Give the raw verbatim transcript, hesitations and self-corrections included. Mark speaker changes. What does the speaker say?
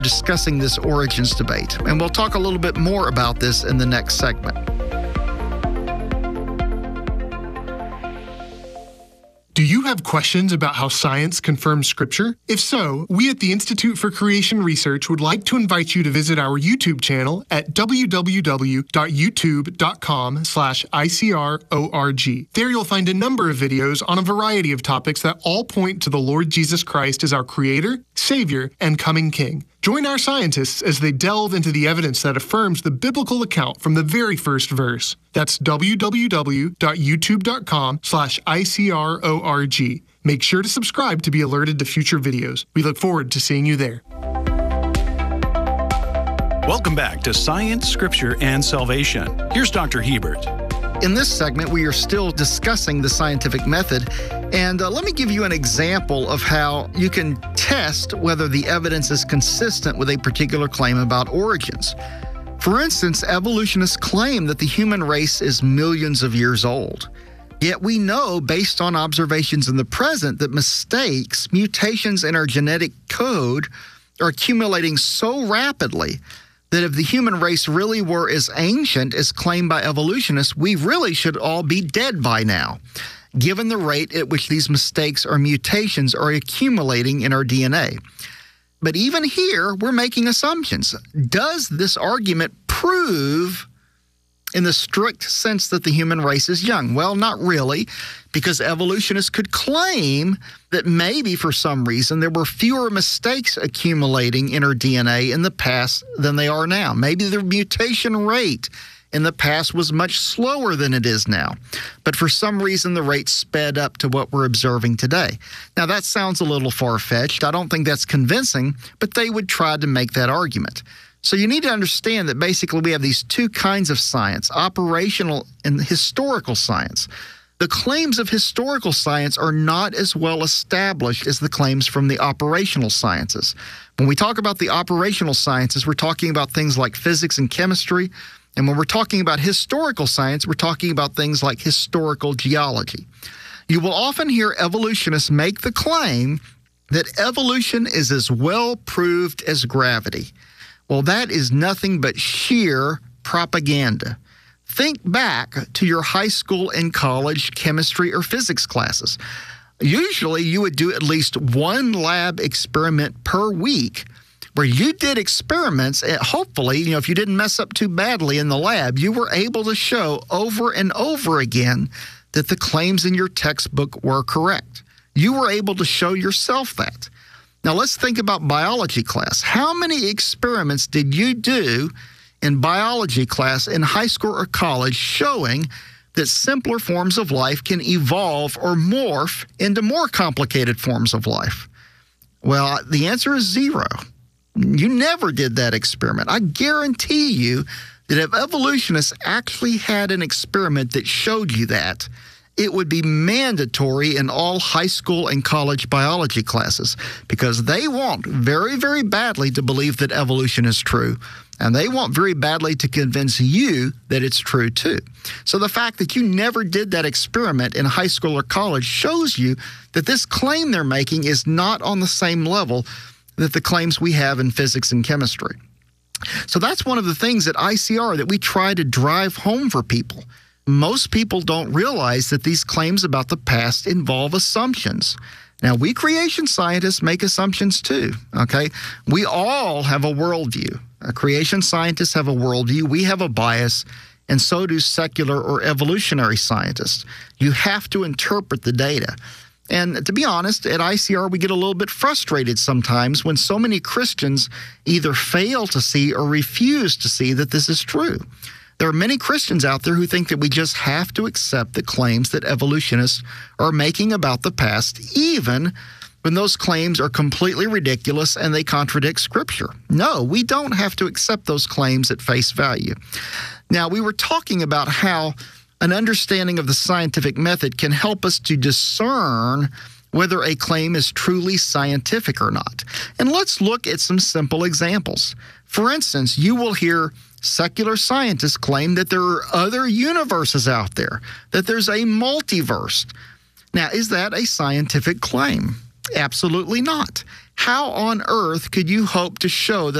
Speaker 1: discussing this origins debate, and we'll talk a little bit more about this in the next segment.
Speaker 2: Do you have questions about how science confirms Scripture? If so, we at the Institute for Creation Research would like to invite you to visit our YouTube channel at w w w dot youtube dot com slash I C R O R G. There you'll find a number of videos on a variety of topics that all point to the Lord Jesus Christ as our Creator, Savior, and coming King. Join our scientists as they delve into the evidence that affirms the biblical account from the very first verse. That's w w w dot youtube dot com slash I C R O R G. Make sure to subscribe to be alerted to future videos. We look forward to seeing you there.
Speaker 3: Welcome back to Science, Scripture, and Salvation. Here's Doctor Hebert.
Speaker 1: In this segment, we are still discussing the scientific method, and uh, let me give you an example of how you can test whether the evidence is consistent with a particular claim about origins. For instance, evolutionists claim that the human race is millions of years old. Yet we know, based on observations in the present, that mistakes, mutations in our genetic code are accumulating so rapidly that if the human race really were as ancient as claimed by evolutionists, we really should all be dead by now, given the rate at which these mistakes or mutations are accumulating in our D N A. But even here, we're making assumptions. Does this argument prove in the strict sense that the human race is young? Well, not really, because evolutionists could claim that maybe for some reason there were fewer mistakes accumulating in our D N A in the past than they are now. Maybe the mutation rate in the past was much slower than it is now, but for some reason the rate sped up to what we're observing today. Now that sounds a little far-fetched. I don't think that's convincing, but they would try to make that argument. So you need to understand that basically we have these two kinds of science, operational and historical science. The claims of historical science are not as well established as the claims from the operational sciences. When we talk about the operational sciences, we're talking about things like physics and chemistry. And when we're talking about historical science, we're talking about things like historical geology. You will often hear evolutionists make the claim that evolution is as well proved as gravity. Well, that is nothing but sheer propaganda. Think back to your high school and college chemistry or physics classes. Usually, you would do at least one lab experiment per week where you did experiments, and hopefully, you know, if you didn't mess up too badly in the lab, you were able to show over and over again that the claims in your textbook were correct. You were able to show yourself that. Now, let's think about biology class. How many experiments did you do in biology class in high school or college showing that simpler forms of life can evolve or morph into more complicated forms of life? Well, the answer is zero. You never did that experiment. I guarantee you that if evolutionists actually had an experiment that showed you that, it would be mandatory in all high school and college biology classes because they want very, very badly to believe that evolution is true, and they want very badly to convince you that it's true too. So the fact that you never did that experiment in high school or college shows you that this claim they're making is not on the same level that the claims we have in physics and chemistry. So that's one of the things at I C R that we try to drive home for people. Most people don't realize that these claims about the past involve assumptions. Now, we creation scientists make assumptions too, okay? We all have a worldview. Uh, creation scientists have a worldview. We have a bias, and so do secular or evolutionary scientists. You have to interpret the data. And to be honest, at I C R, we get a little bit frustrated sometimes when so many Christians either fail to see or refuse to see that this is true. There are many Christians out there who think that we just have to accept the claims that evolutionists are making about the past, even when those claims are completely ridiculous and they contradict Scripture. No, we don't have to accept those claims at face value. Now, we were talking about how an understanding of the scientific method can help us to discern whether a claim is truly scientific or not. And let's look at some simple examples. For instance, you will hear secular scientists claim that there are other universes out there, that there's a multiverse. Now, is that a scientific claim? Absolutely not. how on earth could you hope to show that